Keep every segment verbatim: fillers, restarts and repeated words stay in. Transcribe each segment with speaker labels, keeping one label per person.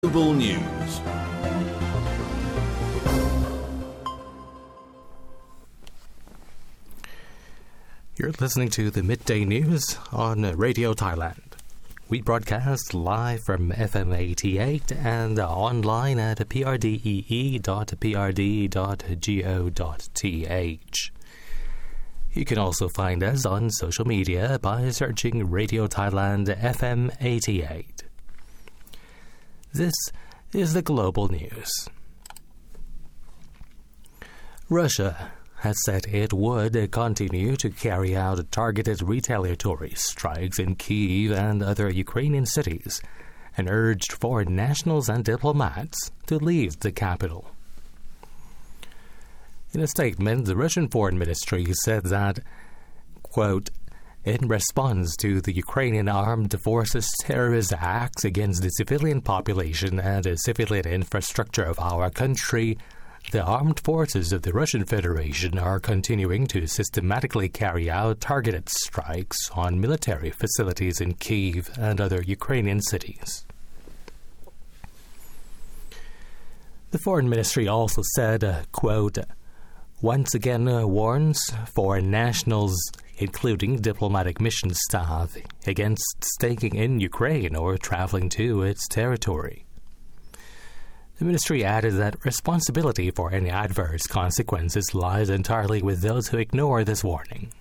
Speaker 1: Global News.
Speaker 2: You're listening to the Midday News on Radio Thailand. We broadcast live from F M eighty-eight and online at p r d e e dot p r d dot go dot t h. You can also find us on social media by searching Radio Thailand F M eighty-eight. This is the global news. Russia has said it would continue to carry out targeted retaliatory strikes in Kyiv and other Ukrainian cities, and urged foreign nationals and diplomats to leave the capital. In a statement, the Russian Foreign Ministry said that, quote, in response to the Ukrainian armed forces' terrorist acts against the civilian population and the civilian infrastructure of our country, the armed forces of the Russian Federation are continuing to systematically carry out targeted strikes on military facilities in Kyiv and other Ukrainian cities. The Foreign Ministry also said, uh, quote, once again uh, warns foreign nationals, including diplomatic mission staff, against staying in Ukraine or traveling to its territory. The ministry added that responsibility for any adverse consequences lies entirely with those who ignore this warning.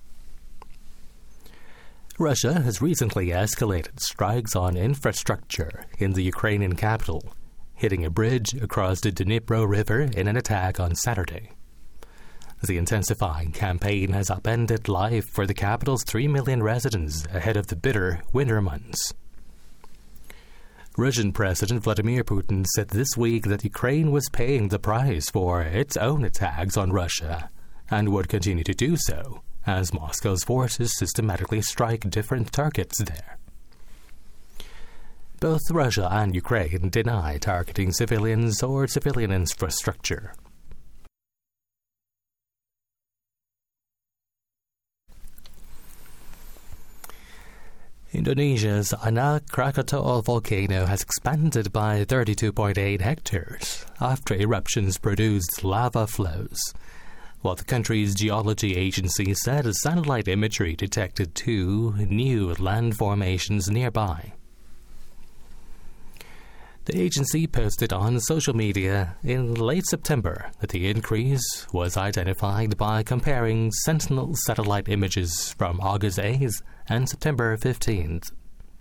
Speaker 2: Russia has recently escalated strikes on infrastructure in the Ukrainian capital, hitting a bridge across the Dnipro River in an attack on Saturday. The intensifying campaign has upended life for the capital's three million residents ahead of the bitter winter months. Russian President Vladimir Putin said this week that Ukraine was paying the price for its own attacks on Russia and would continue to do so as Moscow's forces systematically strike different targets there. Both Russia and Ukraine deny targeting civilians or civilian infrastructure. Indonesia's Anak Krakatau volcano has expanded by thirty-two point eight hectares after eruptions produced lava flows, while the country's geology agency said satellite imagery detected two new land formations nearby. The agency posted on social media in late September that the increase was identified by comparing Sentinel satellite images from August eighth and September fifteenth.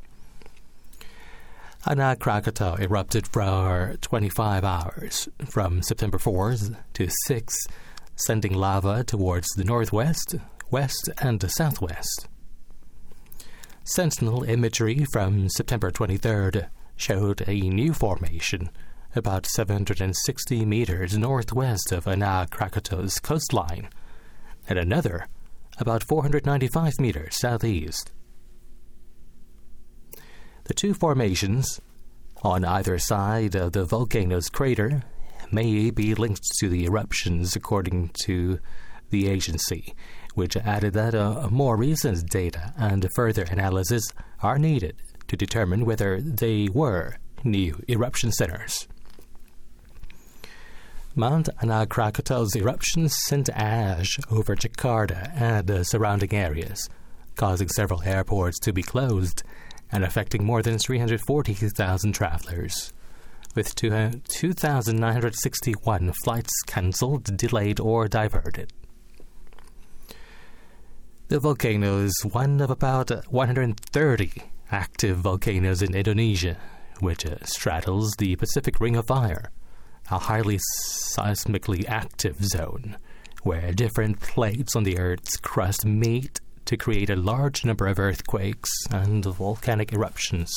Speaker 2: Anak Krakatau erupted for twenty-five hours, from September fourth to sixth, sending lava towards the northwest, west, and southwest. Sentinel imagery from September twenty-third showed a new formation about seven hundred sixty meters northwest of Anak Krakatau's coastline, and another about four hundred ninety-five meters southeast. The two formations on either side of the volcano's crater may be linked to the eruptions, according to the agency, which added that uh, more recent data and further analysis are needed to determine whether they were new eruption centers. Mount Anak Krakatau's eruptions sent ash over Jakarta and uh, surrounding areas, causing several airports to be closed and affecting more than three hundred forty thousand travelers, with two thousand nine hundred sixty-one flights cancelled, delayed, or diverted. The volcano is one of about one hundred thirty active volcanoes in Indonesia, which uh, straddles the Pacific Ring of Fire, a highly seismically active zone where different plates on the Earth's crust meet to create a large number of earthquakes and volcanic eruptions.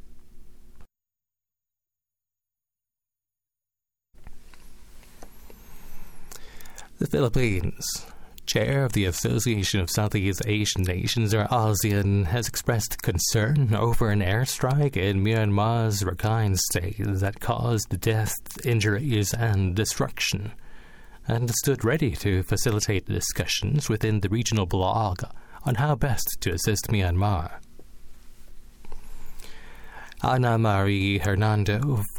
Speaker 2: The Philippines, chair of the Association of Southeast Asian Nations, or ASEAN, has expressed concern over an airstrike in Myanmar's Rakhine State that caused death, injuries, and destruction, and stood ready to facilitate discussions within the regional bloc on how best to assist Myanmar. Ana Marie Hernando,